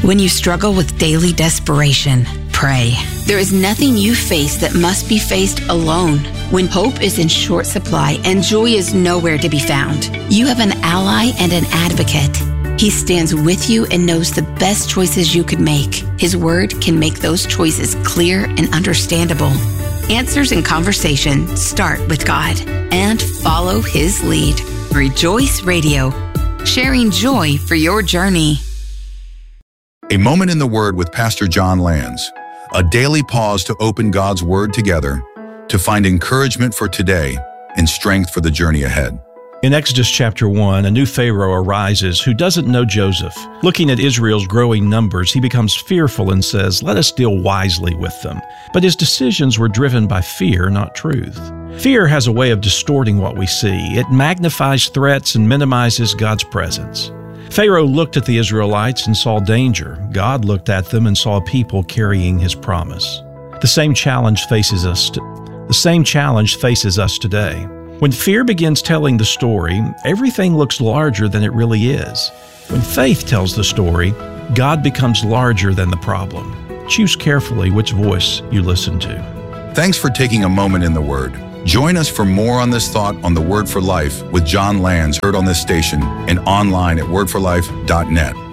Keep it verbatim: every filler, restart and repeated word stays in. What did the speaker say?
When you struggle with daily desperation, pray. There is nothing you face that must be faced alone. When hope is in short supply and joy is nowhere to be found, you have an ally and an advocate. He stands with you and knows the best choices you could make. His word can make those choices clear and understandable. Answers and conversation start with God and follow His lead. Rejoice Radio, sharing joy for your journey. A Moment in the Word with Pastor John Lands. A daily pause to open God's Word together to find encouragement for today and strength for the journey ahead. In Exodus chapter one, a new Pharaoh arises who doesn't know Joseph. Looking at Israel's growing numbers, he becomes fearful and says, "Let us deal wisely with them." But his decisions were driven by fear, not truth. Fear has a way of distorting what we see. It magnifies threats and minimizes God's presence. Pharaoh looked at the Israelites and saw danger. God looked at them and saw a people carrying His promise. The same challenge faces us. To, the same challenge faces us today. When fear begins telling the story, everything looks larger than it really is. When faith tells the story, God becomes larger than the problem. Choose carefully which voice you listen to. Thanks for taking a moment in the Word. Join us for more on this thought on the Word for Life with John Lands, heard on this station and online at word for life dot net.